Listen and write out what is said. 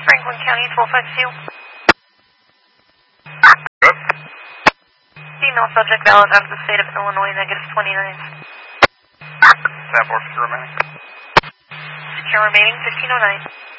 Franklin County, 1252. Good. Female subject valid out of the state of Illinois, -29. Tab 4 secure remaining. Secure remaining, 1509.